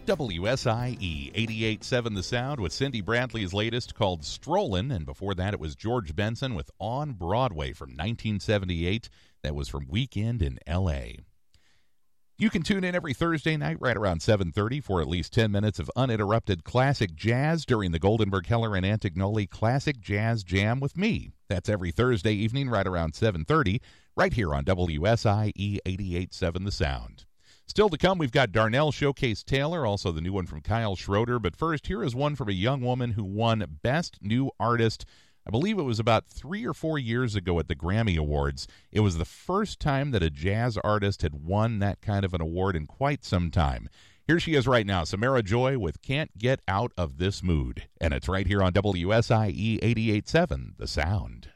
WSIE 88.7 The Sound with Cindy Bradley's latest called Strollin', and before that it was George Benson with On Broadway from 1978. That was from Weekend in L.A. You can tune in every Thursday night right around 7:30 for at least 10 minutes of uninterrupted classic jazz during the Goldenberg Keller and Antignoli Classic Jazz Jam with me. That's every Thursday evening right around 7:30 right here on WSIE 88.7 The Sound. Still to come, we've got Darnell Showcase Taylor, also the new one from Kyle Schroeder. But first, here is one from a young woman who won Best New Artist. I believe it was about 3 or 4 years ago at the Grammy Awards. It was the first time that a jazz artist had won that kind of an award in quite some time. Here she is right now, Samara Joy with Can't Get Out of This Mood. And it's right here on WSIE 88.7 The Sound.